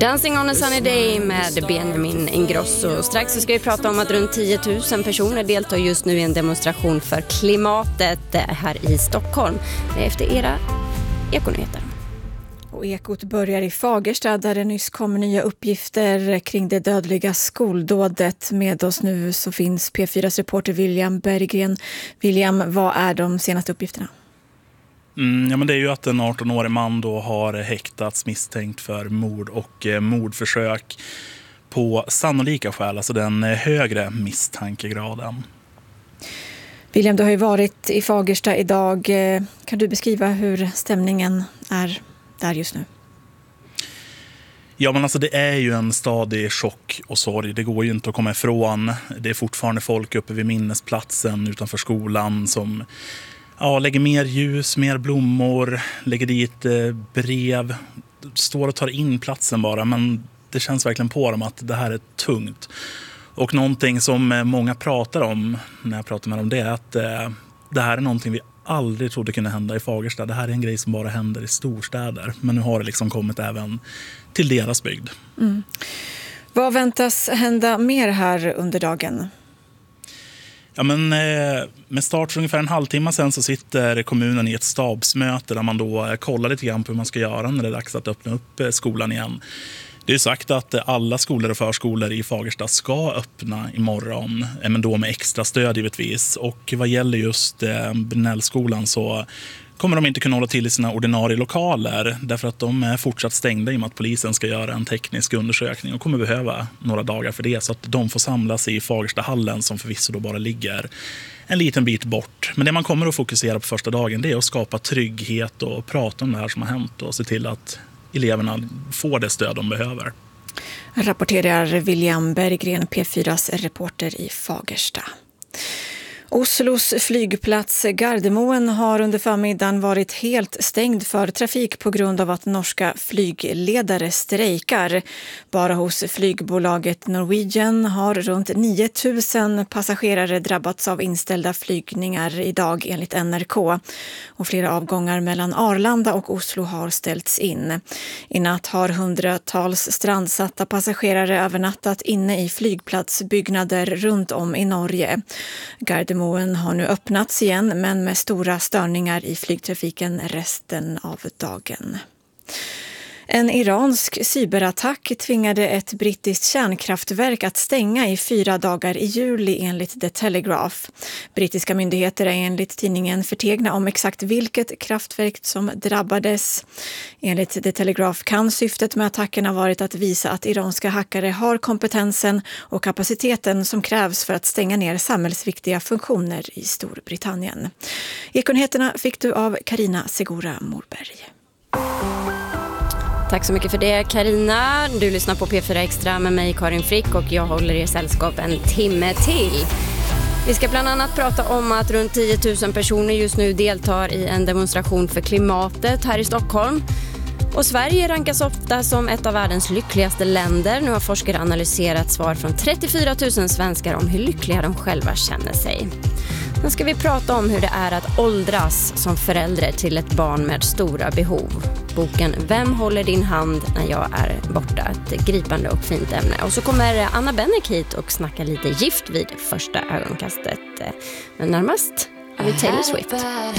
Dancing on a sunny day med Benjamin Ingrosso. Strax så ska vi prata om att runt 10 000 personer deltar just nu i en demonstration för klimatet här i Stockholm. Det är efter era Ekonyheter. Och Ekot börjar i Fagersta där det nyss kommer nya uppgifter kring det dödliga skoldådet. Med oss nu så finns P4s reporter William Berggren. William, vad är de senaste uppgifterna? Ja, men det är ju att en 18-årig man då har häktats misstänkt för mord och mordförsök på sannolika skäl, alltså den högre misstankegraden. William, du har ju varit i Fagersta idag. Kan du beskriva hur stämningen är där just nu? Ja, men alltså det är ju en stadig chock och sorg. Det går ju inte att komma ifrån. Det är fortfarande folk uppe vid minnesplatsen utanför skolan som lägger mer ljus, mer blommor, lägger dit brev, står och tar in platsen bara. Men det känns verkligen på dem att det här är tungt. Och någonting som många pratar om när jag pratar med dem, det är att det här är någonting vi aldrig trodde kunde hända i Fagersta. Det här är en grej som bara händer i storstäder. Men nu har det liksom kommit även till deras bygd. Mm. Vad väntas hända mer här under dagen? Ja, men med start för ungefär en halvtimme sedan så sitter kommunen i ett stabsmöte där man då kollar lite grann på hur man ska göra när det är dags att öppna upp skolan igen. Det är sagt att alla skolor och förskolor i Fagersta ska öppna imorgon, men då med extra stöd givetvis. Och vad gäller just Brynällskolan så kommer de inte kunna hålla till i sina ordinarie lokaler därför att de är fortsatt stängda i och med att polisen ska göra en teknisk undersökning och kommer behöva några dagar för det, så att de får samlas i Fagerstahallen som förvisso då bara ligger en liten bit bort. Men det man kommer att fokusera på första dagen, det är att skapa trygghet och prata om det här som har hänt och se till att eleverna får det stöd de behöver. Rapporterar William Berggren, P4s reporter i Fagersta. Oslos flygplats Gardermoen har under förmiddagen varit helt stängd för trafik på grund av att norska flygledare strejkar. Bara hos flygbolaget Norwegian har runt 9 000 passagerare drabbats av inställda flygningar idag enligt NRK. Och flera avgångar mellan Arlanda och Oslo har ställts in. I natt har hundratals strandsatta passagerare övernattat inne i flygplatsbyggnader runt om i Norge. Gardermoen har nu öppnats igen men med stora störningar i flygtrafiken resten av dagen. En iransk cyberattack tvingade ett brittiskt kärnkraftverk att stänga i 4 dagar i juli enligt The Telegraph. Brittiska myndigheter är enligt tidningen förtegna om exakt vilket kraftverk som drabbades. Enligt The Telegraph kan syftet med attacken ha varit att visa att iranska hackare har kompetensen och kapaciteten som krävs för att stänga ner samhällsviktiga funktioner i Storbritannien. Ekonyheterna fick du av Karina Segura Morberg. Tack så mycket för det, Karina. Du lyssnar på P4 Extra med mig, Karin Frick, och jag håller er sällskap en timme till. Vi ska bland annat prata om att runt 10 000 personer just nu deltar i en demonstration för klimatet här i Stockholm. Och Sverige rankas ofta som ett av världens lyckligaste länder. Nu har forskare analyserat svar från 34 000 svenskar om hur lyckliga de själva känner sig. Sen ska vi prata om hur det är att åldras som förälder till ett barn med stora behov. Boken Vem håller din hand när jag är borta? Ett gripande och fint ämne. Och så kommer Anna Bennek hit och snacka lite gift vid första ögonkastet. Men närmast har vi Taylor Swift.